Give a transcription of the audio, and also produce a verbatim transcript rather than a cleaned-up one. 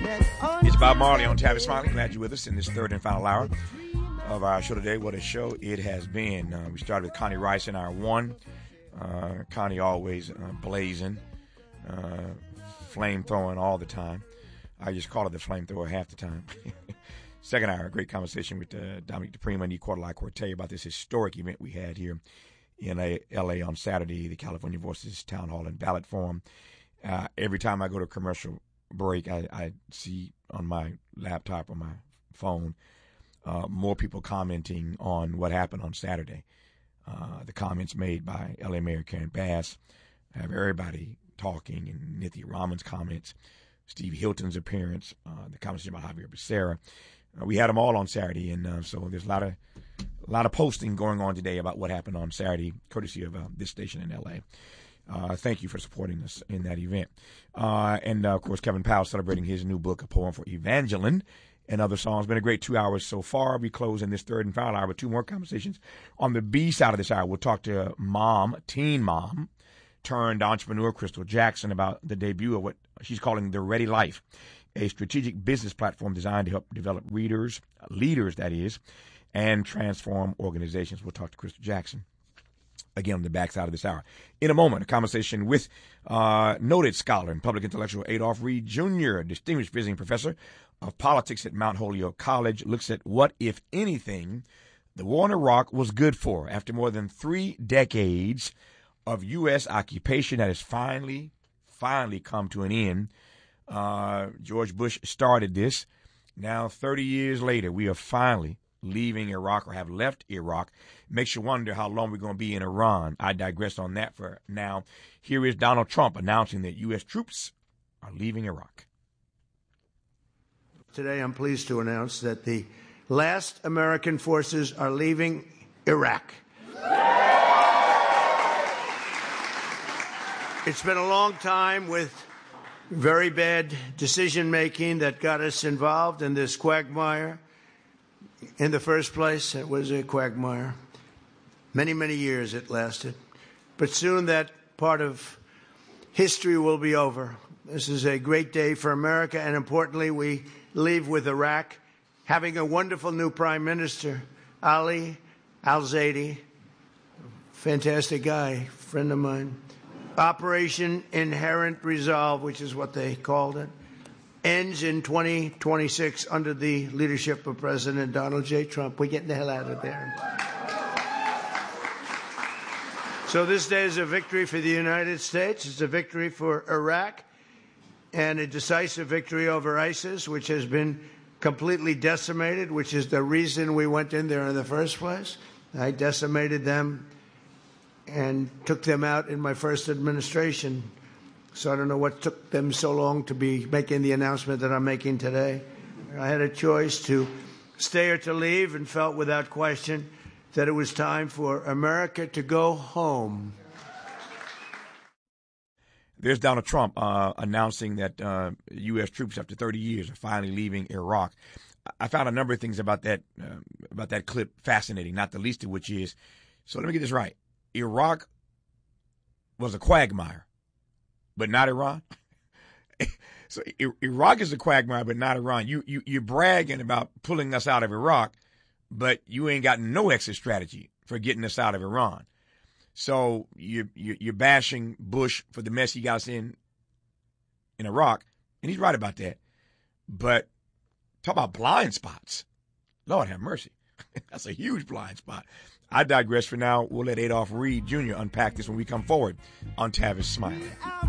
It's Bob Marley on Tavis Smiley. Glad you're with us in this third and final hour of our show today. What a show it has been. Uh, we started with Connie Rice in hour one. Uh, Connie always uh, blazing, uh, flame throwing all the time. I just call it the flamethrower half the time. Second hour, great conversation with uh, Dominique DePrima and Quarterly tell you about this historic event we had here in L A on Saturday, the California Voices Town Hall and Ballot Forum. Uh, every time I go to commercial break, I, I see on my laptop or my phone uh, more people commenting on what happened on Saturday. Uh, the comments made by L A Mayor Karen Bass have everybody talking, and Nithi Raman's comments, Steve Hilton's appearance, uh, the conversation about Javier Becerra. Uh, we had them all on Saturday, and uh, so there's a lot of a lot of posting going on today about what happened on Saturday, courtesy of uh, this station in L A. Uh, thank you for supporting us in that event. Uh, and, uh, of course, Kevin Powell celebrating his new book, A Poem for Evangeline, and other songs. Been a great two hours so far. We close in this third and final hour with two more conversations. On the B side of this hour, we'll talk to mom, teen mom, turned entrepreneur Crystal Jackson about the debut of what she's calling The Ready Life, a strategic business platform designed to help develop readers, leaders, that is, and transform organizations. We'll talk to Crystal Jackson again on the backside of this hour. In a moment, a conversation with uh, noted scholar and public intellectual Adolph Reed Junior, a distinguished visiting professor of politics at Mount Holyoke College, looks at what, if anything, the war in Iraq was good for after more than three decades of U S occupation that has finally, finally come to an end. Uh, George Bush started this. Now, thirty years later, we are finally leaving Iraq or have left Iraq. Makes you wonder how long we're going to be in Iran. I digress on that for now. Here is Donald Trump announcing that U S troops are leaving Iraq. Today I'm pleased to announce that the last American forces are leaving Iraq. It's been a long time with very bad decision-making that got us involved in this quagmire. In the first place, it was a quagmire. Many, many years it lasted. But soon that part of history will be over. This is a great day for America, and importantly, we leave with Iraq having a wonderful new prime minister, Ali Al-Zaidi, fantastic guy, friend of mine. Operation Inherent Resolve, which is what they called it, ends in twenty twenty-six under the leadership of President Donald J. Trump. We're getting the hell out of there. So this day is a victory for the United States. It's a victory for Iraq and a decisive victory over ISIS, which has been completely decimated, which is the reason we went in there in the first place. I decimated them and took them out in my first administration. So I don't know what took them so long to be making the announcement that I'm making today. I had a choice to stay or to leave and felt without question that it was time for America to go home. There's Donald Trump uh, announcing that uh, U S troops, after thirty years, are finally leaving Iraq. I found a number of things about that uh, about that clip fascinating, not the least of which is, so let me get this right. Iraq was a quagmire, but not Iran. So Iraq is a quagmire, but not Iran. You, you, you're bragging about pulling us out of Iraq, but you ain't got no exit strategy for getting us out of Iran. So you, you, you're bashing Bush for the mess he got us in in Iraq, and he's right about that. But talk about blind spots. Lord have mercy. That's a huge blind spot. I digress for now. We'll let Adolph Reed Junior unpack this when we come forward on Tavis Smiley.